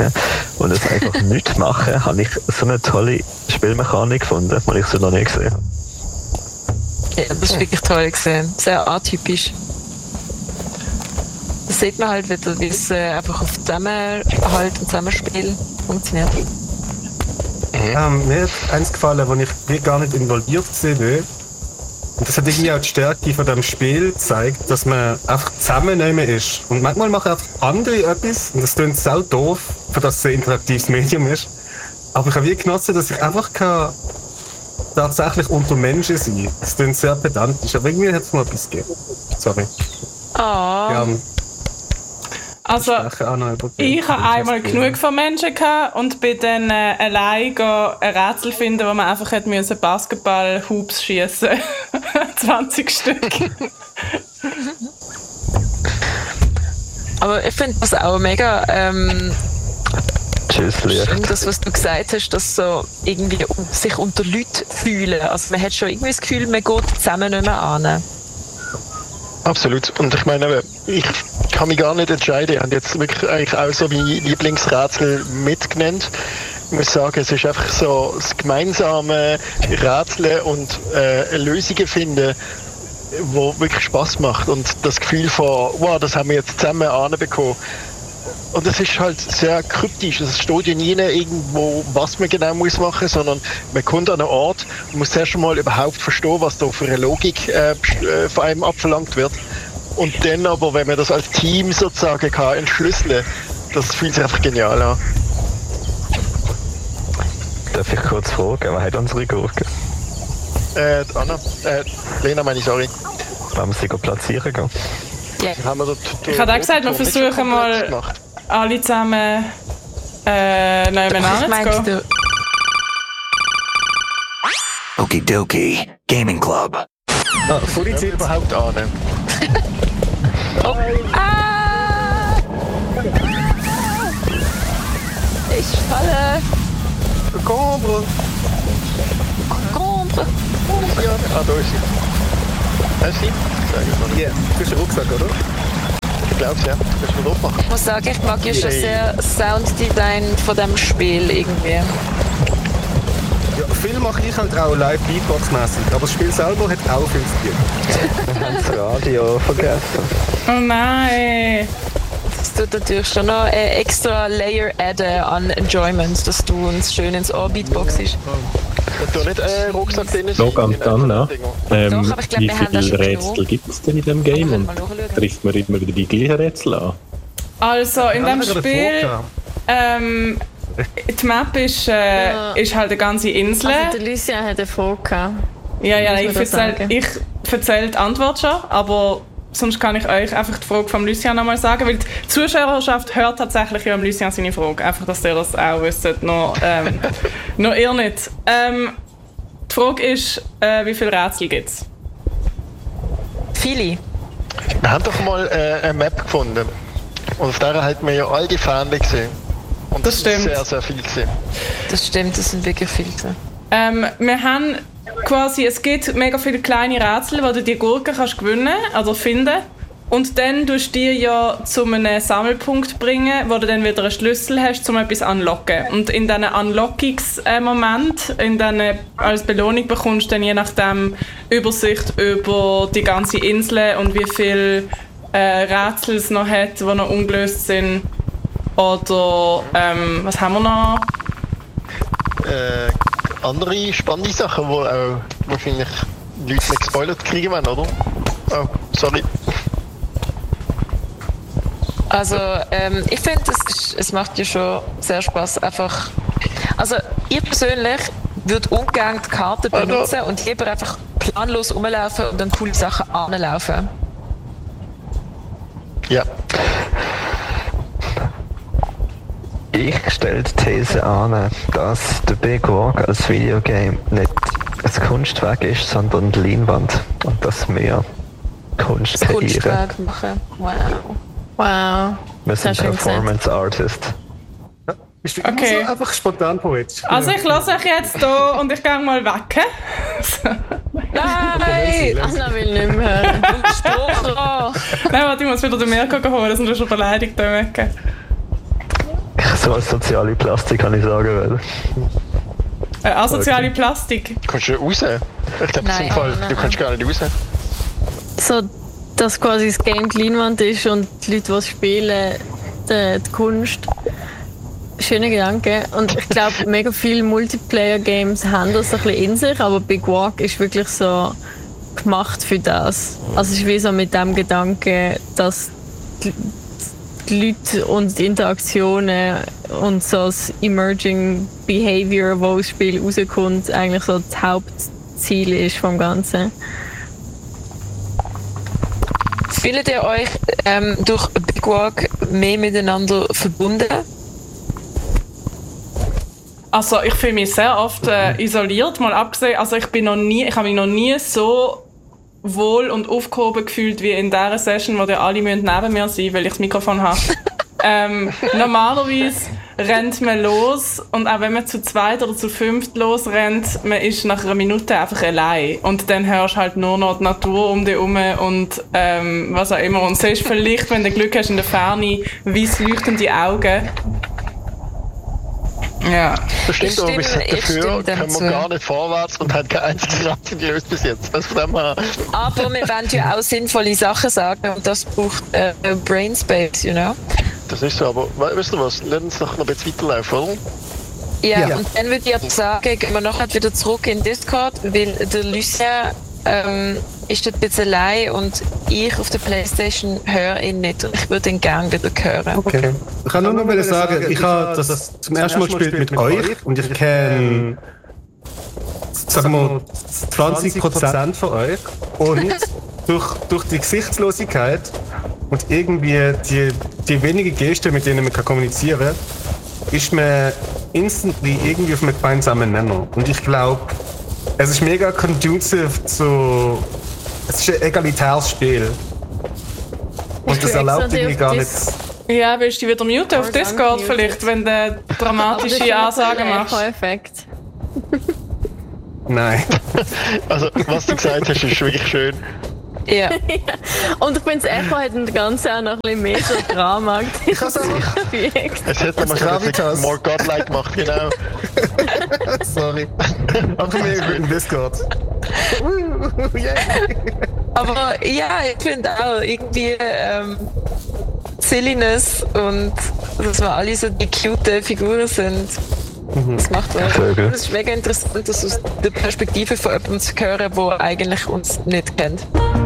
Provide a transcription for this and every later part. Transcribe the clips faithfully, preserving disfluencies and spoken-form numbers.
und es einfach nicht machen, habe ich so eine tolle Spielmechanik gefunden, die ich so noch nie gesehen habe. Ja, das ist wirklich toll gesehen. Sehr atypisch. Da sieht man halt wieder, wie es äh, einfach auf Zusammenhalt und Zusammenspiel funktioniert. Ähm, mir hat eins gefallen, wo ich wie gar nicht involviert war. Und das hat irgendwie auch die Stärke von dem Spiel gezeigt, dass man einfach zusammen ist. Und manchmal machen einfach andere etwas, und das klingt sau doof, für das es ein interaktives Medium ist. Aber ich habe wie genossen, dass ich einfach kann tatsächlich unter Menschen sein kann. Das klingt sehr pedantisch, aber irgendwie hat es mal etwas gegeben. Sorry. Oh. Ja, Also, ich habe einmal genug von Menschen gehabt und bin dann äh, allein ein Rätsel finden, wo man einfach hätte müssen Basketball-Hoops schiessen. zwanzig Stück. Aber ich finde das auch mega ähm, Tschüss, schön, das, was du gesagt hast, dass so irgendwie sich unter Leuten fühlen. Also man hat schon irgendwie das Gefühl, man geht zusammen nicht mehr an. Absolut. Und ich meine, ich kann mich gar nicht entscheiden. Ich habe jetzt wirklich eigentlich auch so wie Lieblingsrätsel mitgenannt. Ich muss sagen, es ist einfach so das gemeinsame Rätseln und äh, Lösungen finden, wo wirklich Spaß macht. Und das Gefühl von, wow, das haben wir jetzt zusammen anbekommen. Und es ist halt sehr kryptisch. Es steht ja nie irgendwo, was man genau muss machen, sondern man kommt an einen Ort und muss erst einmal überhaupt verstehen, was da für eine Logik äh, von einem abverlangt wird. Und dann aber, wenn man das als Team sozusagen kann entschlüsseln, das fühlt sich einfach genial an. Darf ich kurz fragen, wer hat unsere Gurke? Äh, Anna, äh, Lena meine ich, sorry. Wollen wir sie platzieren gehen? Yeah. Haben wir dort, ich habe auch gesagt, wir versuchen mal alle zusammen äh, nebeneinander zu gehen. Okidoki Gaming Club. Ah, vor die Zeit überhaupt an. Oh. Ah! Ich falle. Concombre. Concombre. Ja, ah, da ist sie. Hast du sie? Ja, das ist ein Rucksack, oder? Ich glaube es, ja. Das müssen wir drauf machen. Ich muss sagen, ich mag ja schon sehr das Sounddesign von dem Spiel irgendwie. Ja, viel mache ich halt auch live Beatbox-mässig, aber das Spiel selber hat auch viel zu tun. Wir haben das Radio vergessen. Oh nein! Das tut natürlich schon noch ein extra Layer adden an Enjoyment, dass du uns schön ins Ohr Beatboxst. Und da nicht äh, Rucksack drin ist. So ganz Anna. Ähm, Doch, aber ich glaub, wie wir haben das viele schon Rätsel genug. gibt es denn in diesem Game? Und trifft man immer wieder die gleichen Rätsel an? Also, in Ja, dem ich habe Spiel, eine Frage. ähm, die Map ist, äh, Ja. ist halt eine ganze Insel. Also der Lucien hat eine Frage gehabt. Ja, ja, Muss ich man das erzähle sagen? ich erzähl die Antwort schon, aber sonst kann ich euch einfach die Frage vom Lucien nochmal sagen, weil die Zuschauerschaft hört tatsächlich ja am Lucien seine Frage. Einfach, dass ihr das auch wisst, noch, ähm, noch ihr nicht. Ähm, die Frage ist, äh, wie viele Rätsel gibt es? Viele. Wir haben doch mal äh, eine Map gefunden. Und auf der hat man ja all die Fähnchen gesehen. Und Das das ist stimmt. sehr, sehr viel gesehen. Das stimmt, das sind wirklich viele. Ähm, wir haben quasi, es gibt mega viele kleine Rätsel, wo du die Gurke kannst gewinnen oder finden. Und dann tust du die ja zu einem Sammelpunkt bringen, wo du dann wieder einen Schlüssel hast, um etwas unlocken. Und in diesen Unlockungsmomenten, in diesen, als Belohnung bekommst du dann je nachdem Übersicht über die ganze Insel und wie viele äh, Rätsel es noch hat, die noch ungelöst sind. Oder ähm, was haben wir noch? Äh, andere spannende Sachen, die auch wahrscheinlich Leute nicht gespoilert kriegen wollen, oder? Oh, sorry. Also ähm, ich finde, es, es macht ja schon sehr Spaß. Einfach, also ich persönlich würde ungern die Karte benutzen und lieber einfach planlos rumlaufen und dann coole Sachen anlaufen. Ja. Ich stelle die These an, dass der Big Walk als Videogame nicht ein Kunstwerk ist, sondern eine Leinwand. Und dass wir Kunst Das kreieren. Kunstwerk machen. Wow. Wow. Wir sind Sehr schön Performance Artist. Bist du Okay. immer so einfach spontan poetisch? Also ich lasse euch jetzt hier und ich gehe mal weg. Nein! Anna will nicht mehr hören. Spruch! Nein, warte, ich muss wieder den Mirko holen, sonst ist er beleidigt da weg. Ich so als soziale Plastik, kann ich sagen will. Äh, asoziale okay. Plastik? Kannst du raus? Ich glaube, im Fall, du kannst gar nicht raus. So, dass quasi das Game die Leinwand ist und die Leute, die es spielen, die, die Kunst. Schöner Gedanke. Und ich glaube, mega viele Multiplayer-Games haben das ein bisschen in sich, aber Big Walk ist wirklich so gemacht für das. Also es ist wie so mit dem Gedanken, dass die, die Leute und die Interaktionen und so das Emerging Behavior, wo das Spiel rauskommt, eigentlich so das Hauptziel ist vom Ganzen. Fühlt ihr euch ähm, durch Big Walk mehr miteinander verbunden? Also ich fühle mich sehr oft äh, isoliert, mal abgesehen. Also ich bin noch nie, ich habe mich noch nie so wohl und aufgehoben gefühlt wie in dieser Session, wo die alle neben mir sein müssen, weil ich das Mikrofon habe. ähm, normalerweise rennt man los und auch wenn man zu zweit oder zu fünft losrennt, man ist nach einer Minute einfach allein und dann hörst du halt nur noch die Natur um dich herum und ähm, was auch immer und siehst vielleicht, wenn du Glück hast, in der Ferne weiss leuchtende Augen. Ja. Das stimmt, aber wir sind dafür, können wir gar nicht vorwärts und haben kein einziges Rätsel gelöst bis jetzt. Also von dem her. Aber wir wollen ja auch sinnvolle Sachen sagen und das braucht äh, Brain Space, you know? Das ist so, aber weißt du was, lass uns doch noch ein bisschen weiterlaufen, oder? Ja, ja, und dann würde ich jetzt sagen, gehen wir nachher wieder zurück in Discord, weil der Lucien ähm, ist dort ein bisschen allein und ich auf der Playstation höre ihn nicht und ich würde ihn gerne wieder hören. Okay. Ich kann nur noch mal sagen, ich habe das zum ersten Mal gespielt mit euch und ich kenne, sagen wir, zwanzig Prozent von euch und durch, durch die Gesichtslosigkeit und irgendwie die, die wenigen Gesten, mit denen man kann kommunizieren kann, ist man instantly irgendwie auf einem gemeinsamen Nenner. Und ich glaube, es ist mega conducive zu... Es ist ein egalitäres Spiel. Und das erlaubt irgendwie gar nicht... Ja, willst du dich wieder muten auf Discord vielleicht, wenn du dramatische Ansagen machst? Effekt. Nein. Also, was du gesagt hast, ist wirklich schön. Ja. Und ich finde, das Echo hat das Ganze auch noch ein bisschen mehr so Drama. Ich habe es auch. Es hätte man schon more godlike gemacht, genau. Sorry. Einfach mehr über den Discord. Yeah. Aber ja, ich finde auch irgendwie ähm, Silliness und dass wir alle so die cute Figuren sind. Das macht was. Das ist mega interessant, das aus der Perspektive von jemandem zu hören, der eigentlich uns nicht kennt.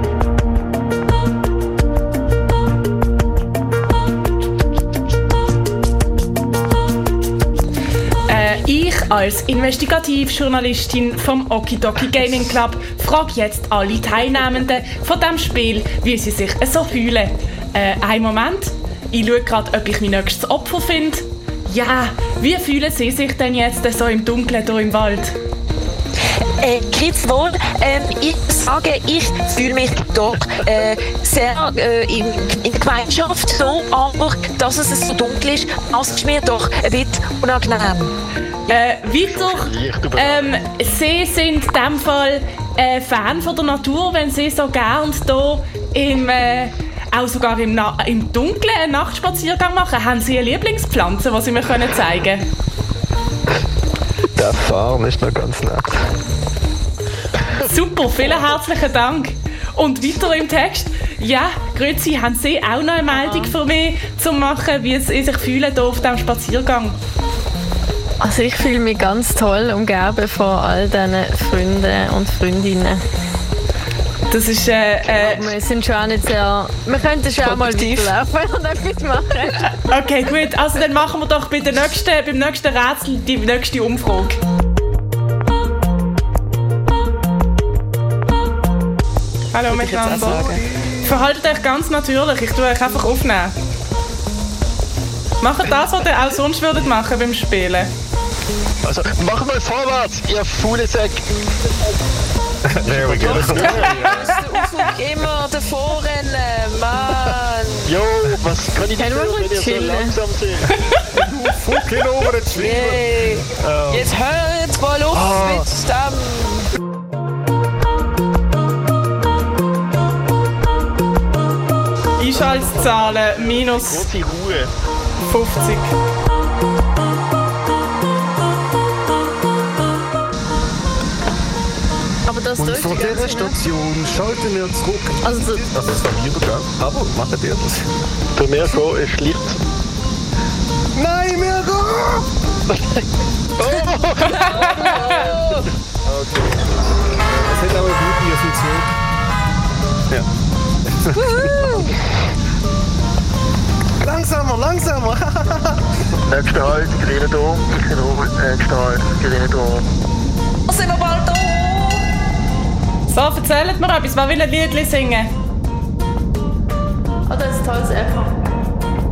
Ich als Investigativjournalistin vom Okidoki Gaming Club frage jetzt alle Teilnehmenden von diesem Spiel, wie sie sich so fühlen. Äh, einen Moment, ich schaue gerade, ob ich mein nächstes Opfer finde. Ja, wie fühlen Sie sich denn jetzt so im Dunkeln hier im Wald? Äh, Grüß wohl. Ähm, ich sage, ich fühle mich doch äh, sehr äh, in, in der Gemeinschaft so, aber dass es so dunkel ist, das ist mir doch ein bisschen unangenehm. Äh, weiter, ähm, Sie sind in diesem Fall äh, Fan von der Natur, wenn Sie so gern hier im, äh, auch sogar im, Na- im Dunkeln einen Nachtspaziergang machen. Haben Sie eine Lieblingspflanze, die Sie mir können zeigen können? Der Farn ist noch ganz nett. Super, vielen herzlichen Dank. Und weiter im Text. Ja, grüezi, haben Sie auch noch eine Meldung für mich zu machen, wie Sie sich fühlen hier auf diesem Spaziergang? Also ich fühle mich ganz toll umgeben von all diesen Freunden und Freundinnen. Das ist, äh, äh, wir sind schon auch nicht sehr... Wir könnten schon auch mal weiterlaufen und etwas machen. Okay, gut. Also dann machen wir doch bei der nächsten, beim nächsten Rätsel die nächste Umfrage. Hallo miteinander. Verhaltet euch ganz natürlich. Ich tue euch einfach aufnehmen. Macht das, was ihr auch sonst würdet machen beim Spielen. Also, mach mal vorwärts, ihr faule Säck! There we go. Du musst den Aufzug immer davor rennen, Mann! Jo, was kann ich nicht hören, wenn ihr so langsam seid? Du fucking over den Schwimmer! Yay. Oh. Jetzt hört mal auf Oh. mit dem! Einschaltzahlen minus Große Ruhe. fünfzig. dieser Station schalten wir zurück. Also, Das ist von mir, gell? Aber machen ihr das? Der Mirko ist Licht. Nein, Mirko! Oh! Okay. Es hat auch eine gute auf dem Zug. Ja. Langsamer, langsamer! Nächster Halt, Grüne da. Nächster Halt, Grüne da. Sind wir bald da? So, erzählt mir etwas. Wer will ein Liedchen singen? oh, das ist ein tolles Echo.